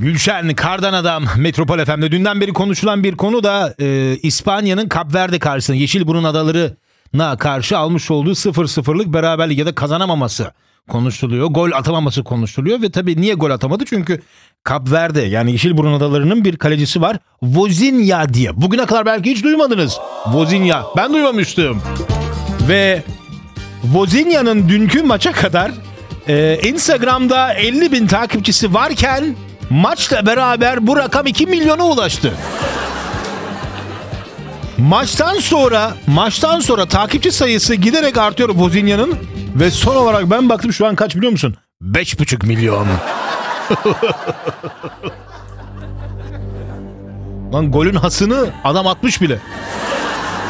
Gülşen, Kardan Adam, Metropol FM'de dünden beri konuşulan bir konu da İspanya'nın Kap Verde karşısında Yeşilburun Adaları'na karşı almış olduğu 0-0'lık beraberlik ya da kazanamaması konuşuluyor. Gol atamaması konuşuluyor ve tabii niye gol atamadı? Çünkü Kap Verde yani Yeşilburun Adaları'nın bir kalecisi var. Vozinha diye. Bugüne kadar belki hiç duymadınız. Vozinha. Ben duymamıştım. Ve Vozinha'nın dünkü maça kadar Instagram'da 50.000 takipçisi varken maçla beraber bu rakam 2 milyona ulaştı. Maçtan sonra takipçi sayısı giderek artıyor Vozinha'nın ve son olarak ben baktım şu an kaç biliyor musun? 5,5 milyon. Lan golün hasını adam atmış bile.